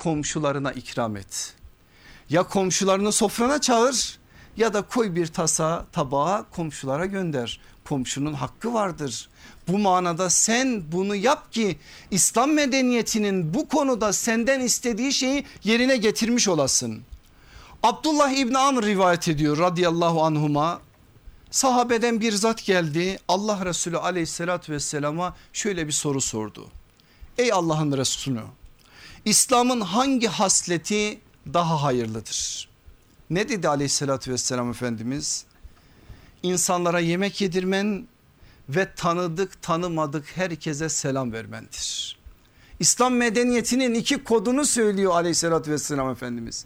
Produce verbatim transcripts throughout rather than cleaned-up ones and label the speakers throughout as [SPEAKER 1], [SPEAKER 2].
[SPEAKER 1] komşularına ikram et. Ya komşularını sofrana çağır ya da koy bir tasa tabağa komşulara gönder. Komşunun hakkı vardır. Bu manada sen bunu yap ki İslam medeniyetinin bu konuda senden istediği şeyi yerine getirmiş olasın. Abdullah İbni Amr rivayet ediyor radıyallahu anhuma. Sahabeden bir zat geldi, Allah Resulü aleyhissalatü vesselama şöyle bir soru sordu. Ey Allah'ın Resulü, İslam'ın hangi hasleti daha hayırlıdır? Ne dedi aleyhissalatü vesselam Efendimiz? İnsanlara yemek yedirmen ve tanıdık tanımadık herkese selam vermendir. İslam medeniyetinin iki kodunu söylüyor aleyhissalatü vesselam Efendimiz.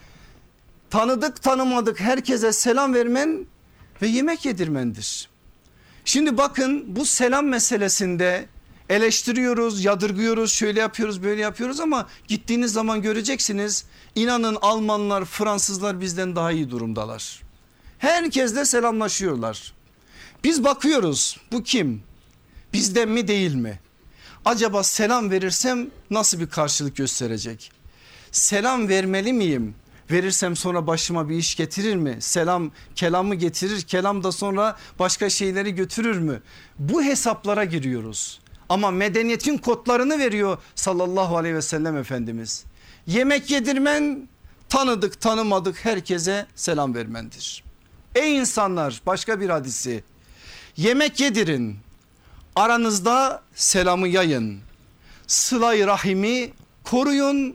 [SPEAKER 1] Tanıdık tanımadık herkese selam vermen ve yemek yedirmendir. Şimdi bakın, bu selam meselesinde eleştiriyoruz, yadırgıyoruz, şöyle yapıyoruz, böyle yapıyoruz ama gittiğiniz zaman göreceksiniz. İnanın Almanlar, Fransızlar bizden daha iyi durumdalar. Herkesle selamlaşıyorlar. Biz bakıyoruz, bu kim? Bizden mi değil mi? Acaba selam verirsem nasıl bir karşılık gösterecek? Selam vermeli miyim? Verirsem sonra başıma bir iş getirir mi? Selam kelamı getirir, kelam da sonra başka şeyleri götürür mü? Bu hesaplara giriyoruz. Ama medeniyetin kodlarını veriyor sallallahu aleyhi ve sellem Efendimiz. Yemek yedirmen, tanıdık tanımadık herkese selam vermendir. Ey insanlar, başka bir hadisi, yemek yedirin, aranızda selamı yayın, sıla-i rahimi koruyun.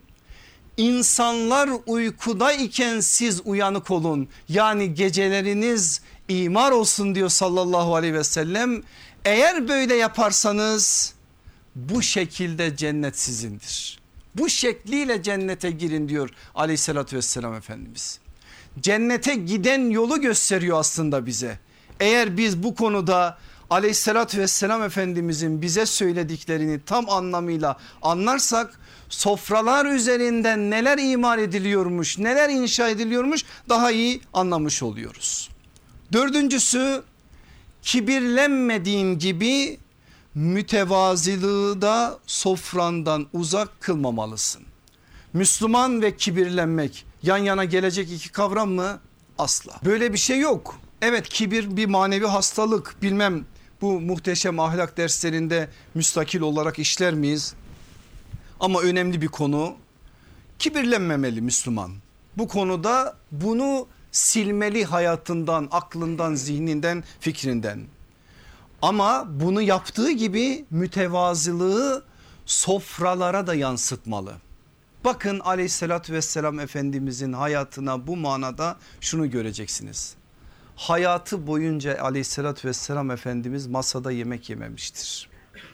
[SPEAKER 1] İnsanlar uykuda iken siz uyanık olun. Yani geceleriniz imar olsun diyor sallallahu aleyhi ve sellem. Eğer böyle yaparsanız bu şekilde cennet sizindir. Bu şekliyle cennete girin diyor aleyhissalatü vesselam Efendimiz. Cennete giden yolu gösteriyor aslında bize. Eğer biz bu konuda aleyhissalatü vesselam Efendimizin bize söylediklerini tam anlamıyla anlarsak, sofralar üzerinden neler imar ediliyormuş, neler inşa ediliyormuş daha iyi anlamış oluyoruz. Dördüncüsü, kibirlenmediğin gibi mütevazılığı da sofrandan uzak kılmamalısın. Müslüman ve kibirlenmek yan yana gelecek iki kavram mı? Asla. Böyle bir şey yok. Evet, kibir bir manevi hastalık, bilmem bu muhteşem ahlak derslerinde müstakil olarak işler miyiz? Ama önemli bir konu. Kibirlenmemeli Müslüman. Bu konuda bunu silmeli hayatından, aklından, zihninden, fikrinden. Ama bunu yaptığı gibi mütevazılığı sofralara da yansıtmalı. Bakın aleyhissalatü vesselam Efendimizin hayatına bu manada şunu göreceksiniz. Hayatı boyunca aleyhissalatü vesselam Efendimiz masada yemek yememiştir.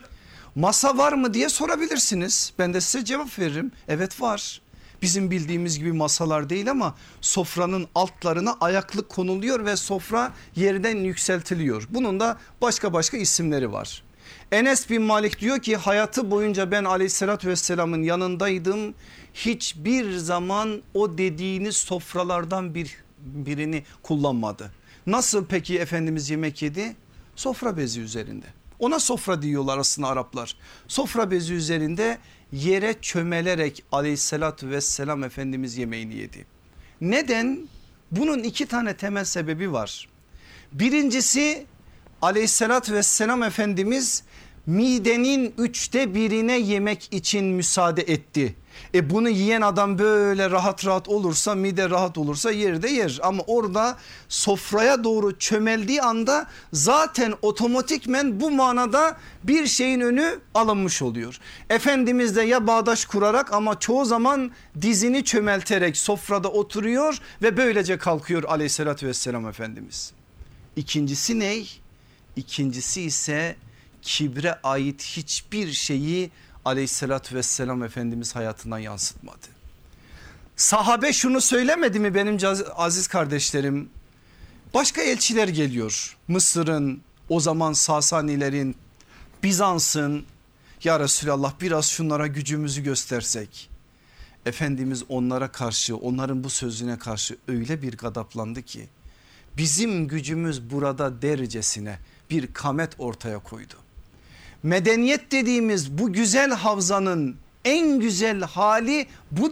[SPEAKER 1] Masa var mı diye sorabilirsiniz. Ben de size cevap veririm. Evet var. Bizim bildiğimiz gibi masalar değil ama sofranın altlarına ayaklık konuluyor ve sofra yerden yükseltiliyor. Bunun da başka başka isimleri var. Enes bin Malik diyor ki hayatı boyunca ben aleyhissalatü vesselamın yanındaydım. Hiçbir zaman o dediğiniz sofralardan bir, birini kullanmadı. Nasıl peki Efendimiz yemek yedi? Sofra bezi üzerinde. Ona sofra diyorlar aslında Araplar. Sofra bezi üzerinde yere çömelerek aleyhissalatü vesselam Efendimiz yemeğini yedi. Neden? Bunun iki tane temel sebebi var. Birincisi, aleyhissalatü vesselam Efendimiz midenin üçte birine yemek için müsaade etti. E bunu yiyen adam böyle rahat rahat olursa, mide rahat olursa yer de yer. Ama orada sofraya doğru çömeldiği anda zaten otomatikmen bu manada bir şeyin önü alınmış oluyor. Efendimiz de ya bağdaş kurarak ama çoğu zaman dizini çömelterek sofrada oturuyor ve böylece kalkıyor aleyhissalatü vesselam Efendimiz. İkincisi ne? İkincisi ise kibre ait hiçbir şeyi aleyhissalatü vesselam Efendimiz hayatından yansıtmadı. Sahabe şunu söylemedi mi benim aziz kardeşlerim? Başka elçiler geliyor. Mısır'ın, o zaman Sasanilerin, Bizans'ın. Ya Resulallah biraz şunlara gücümüzü göstersek. Efendimiz onlara karşı, onların bu sözüne karşı öyle bir gadaplandı ki bizim gücümüz burada dercesine bir kamet ortaya koydu. Medeniyet dediğimiz bu güzel havzanın en güzel hali bu